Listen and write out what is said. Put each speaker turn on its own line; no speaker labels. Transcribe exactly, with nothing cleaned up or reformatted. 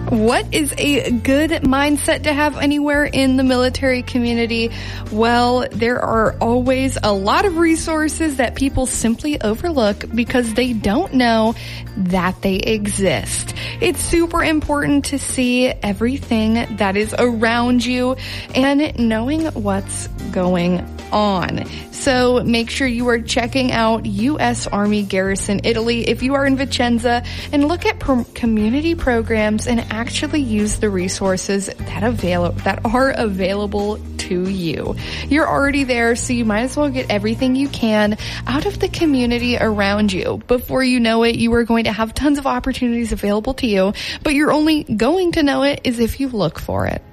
What is a good mindset to have anywhere in the military community? Well, there are always a lot of resources that people simply overlook because they don't know that they exist. It's super important to see everything that is around you and knowing what's going on. So make sure you are checking out U S Army Garrison Italy if you are in Vicenza, and look at pro- community programs and actually use the resources that avail- that are available to you. You're already there, so you might as well get everything you can out of the community around you. Before you know it, you are going to have tons of opportunities available to you, but you're only going to know it is if you look for it.